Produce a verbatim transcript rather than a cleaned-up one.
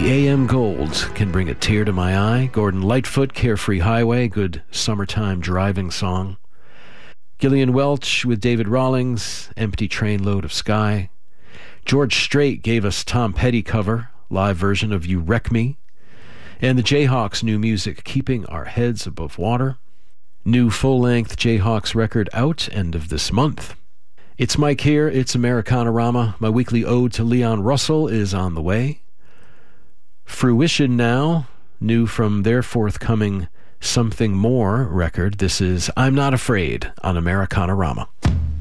The A M Gold can bring a tear to my eye. Gordon Lightfoot, Carefree Highway, good summertime driving song. Gillian Welch with David Rawlings, Empty Trainload of Sky. George Strait gave us Tom Petty cover, live version of You Wreck Me. And the Jayhawks' new music, Keeping Our Heads Above Water. New full-length Jayhawks record out end of this month. It's Mike here, it's Americanarama. My weekly ode to Leon Russell is on the way. Fruition now, new from their forthcoming Something More record. This is I'm Not Afraid on Americanarama.